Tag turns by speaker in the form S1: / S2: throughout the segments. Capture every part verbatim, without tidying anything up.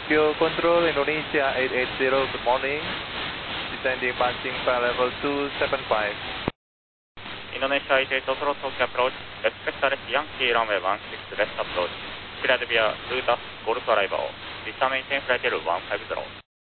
S1: Tokyo Control Indonesia eight eight zero, good morning. Descending passing by level two seven five.
S2: Indonesia eight eight zero, Tokyo approach. Expect arrest Yankee runway one six left approach. Cleared via Lutas Golf arrival. Descend maintain flight level one five zero.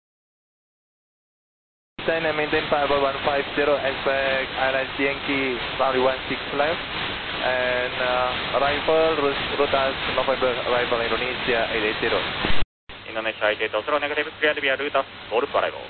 S1: Descend and maintain flight level one five zero, expect Airlines Yankee runway one six left. And uh, arrival, Lutas November arrival Indonesia eight eight zero.
S2: Indonesia eight eight zero, negative, cleared via Lutas Golf arrival.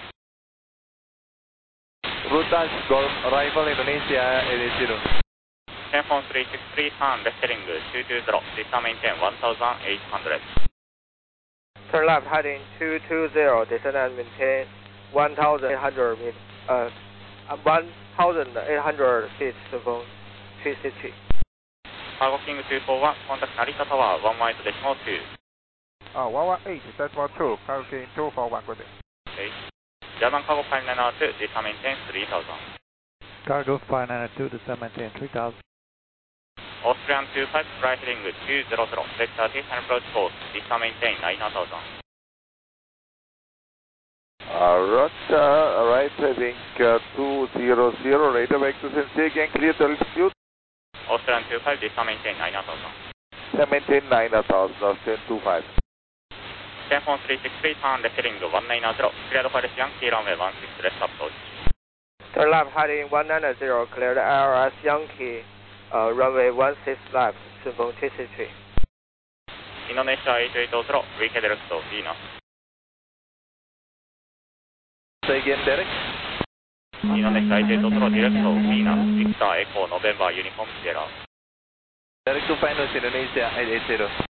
S1: Lutas Golf arrival Indonesia eight eight zero.
S2: Tenphone three six three, turn left heading two two zero, descend maintain one thousand eight hundred.
S3: Turn left heading two two zero, descend and maintain one thousand eight hundred, uh, one thousand eight hundred feet from three sixty.
S2: Cargo King two four one, contact Narita Tower one one eight decimal two.
S4: Uh, one one eight decimal two, Cargo King two four one, good day.
S2: Okay. German Cargo five nine two, descend maintain three thousand.
S5: Cargo five nine two, descend maintain three thousand.
S2: Austrian two five, right heading two zero zero, vector T and approach course, descend maintain nine thousand.
S6: Uh, Roger, right heading uh, two zero zero, radar vector sensei, again clear to altitude.
S2: Austrian two five, descend maintain nine thousand.
S6: Descend maintain nine thousand, Austrian two five.
S2: Tenphone three six three, turn left heading one nine zero, cleared for Yankee runway one six left approach.
S3: Turn left heading one nine zero, cleared R S Yankee, uh, runway one six left, Sunfeng two six three.
S2: Indonesia eight eight zero, weak direct to Venus.
S1: Say again, Derek.
S2: Indonesia eight eight zero, direct to Venus, Victor Echo November Uniform Sierra.
S1: Direct to Venus Indonesia eight eight zero.